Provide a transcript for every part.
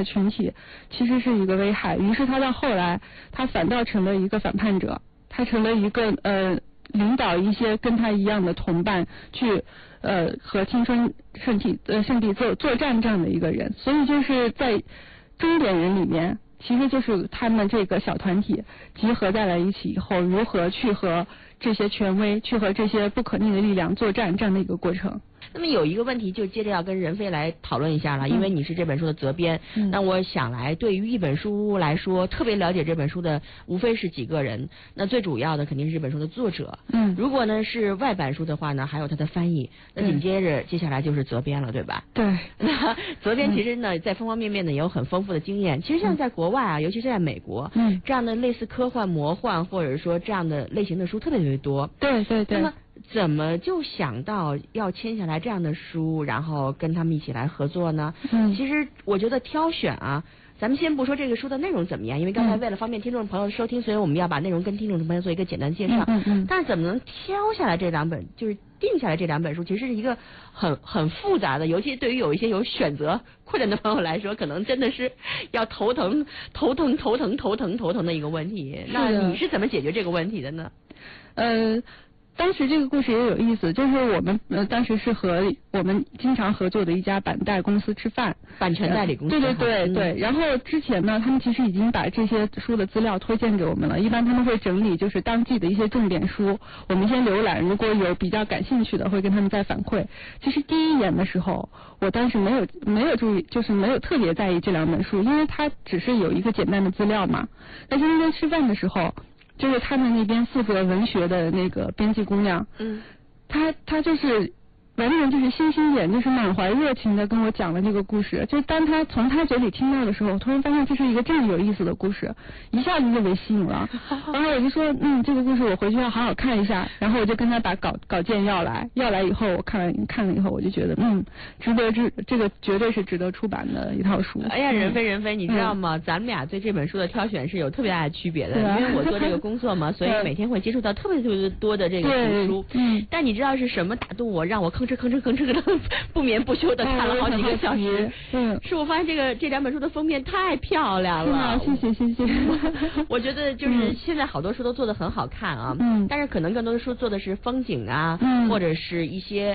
的群体其实是一个危害，于是他到后来他反倒成了一个反叛者，他成了一个领导一些跟他一样的同伴去和青春圣地作战这样的一个人。所以就是在中点人里面，其实就是他们这个小团体集合在了一起以后，如何去和这些权威去和这些不可逆的力量作战这样的一个过程。 那么有一个问题就接着要跟任飞来讨论一下了，因为你是这本书的责编，那我想来对于一本书来说，特别了解这本书的无非是几个人，那最主要的肯定是这本书的作者，如果呢是外版书的话呢，还有它的翻译，那接下来就是责编了，对吧？ 对。 那责编其实呢在方方面面呢也有很丰富的经验，其实像在国外啊，尤其是在美国，这样的类似科幻魔幻或者说这样的类型的书特别多。 对对对。 那么怎么就想到要签下来这样的书，然后跟他们一起来合作呢？其实我觉得挑选啊，咱们先不说这个书的内容怎么样，因为刚才为了方便听众朋友的收听，所以我们要把内容跟听众朋友做一个简单介绍。但是怎么能挑下来这两本，就是定下来这两本书，其实是一个很复杂的，尤其对于有一些有选择困难的朋友来说，可能真的是要头疼的一个问题。那你是怎么解决这个问题的呢？ 当时这个故事也有意思，就是我们当时是和我们经常合作的一家版代公司吃饭， 版权代理公司。 对。然后之前呢，他们其实已经把这些书的资料推荐给我们了。一般他们会整理就是当季的一些重点书，我们先浏览，如果有比较感兴趣的，会跟他们再反馈。其实第一眼的时候，我当时没有注意，就是没有特别在意这两本书，因为它只是有一个简单的资料嘛。但是那天吃饭的时候，就是他们那边负责文学的那个编辑姑娘，她就是完全就是星星眼，就是满怀热情的跟我讲了这个故事。就当她从她嘴里听到的时候，我突然发现这是一个这么有意思的故事，一下子就被吸引了。然后我就说，这个故事我回去要好好看一下。然后我就跟她把稿件要来以后，我看了以后，我就觉得这个绝对是值得出版的一套书。 哎呀，任飞，你知道吗？咱们俩对这本书的挑选是有特别大的区别的，因为我做这个工作嘛，所以每天会接触到特别多的这个图书。但你知道是什么打动我，让我吭哧的不眠不休的看了好几个小时？是我发现这两本书的封面太漂亮了。 谢谢。 我觉得就是现在好多书都做得很好看啊，但是可能更多的书做的是风景啊，或者是一些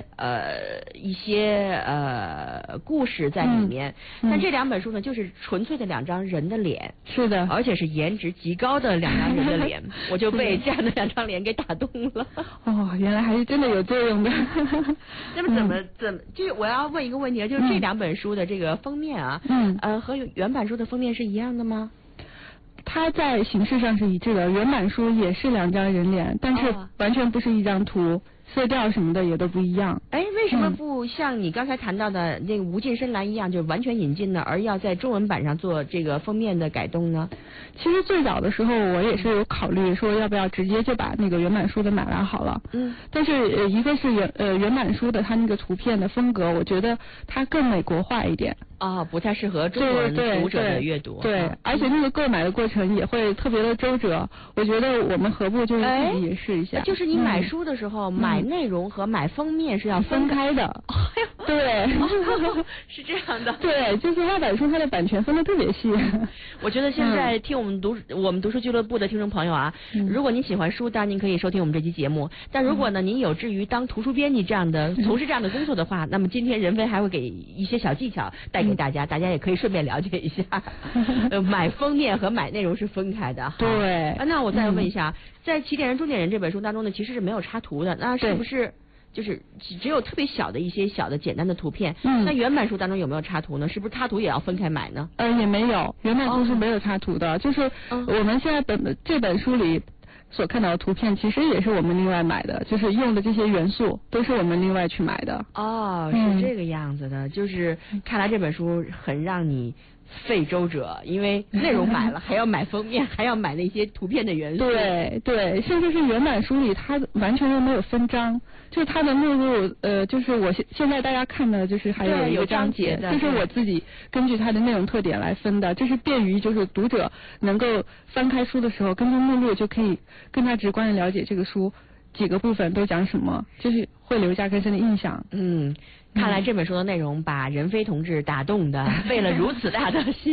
故事在里面。但这两本书呢，就是纯粹的两张人的脸。是的，而且是颜值极高的两张人的脸，我就被这样的两张脸给打动了。 原来还是真的有作用的。 那么怎么，就是我要问一个问题啊，就是这两本书的这个封面啊，和原版书的封面是一样的吗？ 它在形式上是一致的，原版书也是两张人脸，但是完全不是一张图，色调什么的也都不一样。 为什么不像你刚才谈到的那个无尽深蓝一样，就完全引进呢，而要在中文版上做这个封面的改动呢？ 其实最早的时候我也是有考虑说要不要直接就把那个原版书的买来好了。但是一个是原版书的它那个图片的风格，我觉得它更美国化一点。 不太适合中国人读者的阅读。 对，而且那个购买的过程也会特别的周折。我觉得我们何不就是自己也试一下？ 就是你买书的时候，买内容和买封面是要分开的。对， 是这样的。 对，就是外版书它的版权分得特别细。 我觉得现在听我们读书俱乐部的听众朋友啊，如果您喜欢书，当然您可以收听我们这期节目。但如果呢您有志于当图书编辑这样的从事这样的工作的话，那么今天任飞还会给一些小技巧带给大家，大家也可以顺便了解一下。买封面和买内容是分开的。 对。 那我再问一下，在《起点人终点人》这本书当中呢，其实是没有插图的，那是不是就是只有特别小的一些小的简单的图片？那原版书当中有没有插图呢？是不是插图也要分开买呢？ 也没有，原版书是没有插图的。就是我们现在这本书里所看到的图片，其实也是我们另外买的，就是用的这些元素都是我们另外去买的。 是这个样子的。就是看来这本书很让你费周折，因为内容买了，还要买封面，还要买那些图片的元素。 对，甚至是原版书里它完全都没有分章，就是它的目录就是我现在大家看的就是还有一个章节，这是我自己根据它的内容特点来分的，这是便于就是读者能够翻开书的时候，根据目录就可以更加直观的了解这个书几个部分都讲什么，就是会留下更深的印象。 看来这本书的内容把任飞同志打动的费了如此大的心